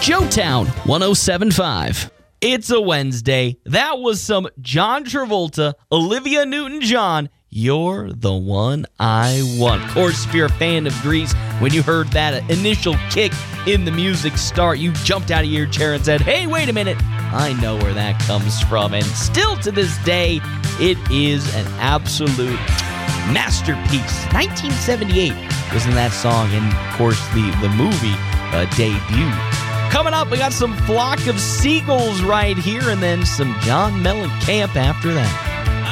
Showtown 107.5. It's a Wednesday. That was some John Travolta, Olivia Newton-John. You're the one I want. Of course, if you're a fan of Grease, when you heard that initial kick in the music start, you jumped out of your chair and said, hey, wait a minute, I know where that comes from. And still to this day, it is an absolute masterpiece. 1978 was in that song, and of course, the movie debuted. Coming up, we got some Flock of Seagulls right here, and then some John Mellencamp after that.